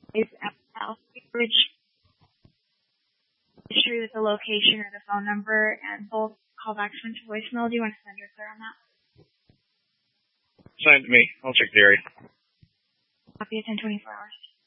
is else, which issue with the location or the phone number, and both callbacks went to voicemail. Do you want to send her clear on that? Sign to me. I'll check the area. Copy within 24 hours.